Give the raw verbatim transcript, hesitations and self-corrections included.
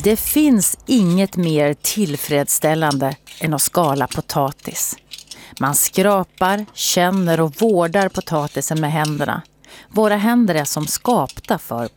Det finns inget mer tillfredsställande än att skala potatis. Man skrapar, känner och vårdar potatisen med händerna. Våra händer är som skapta för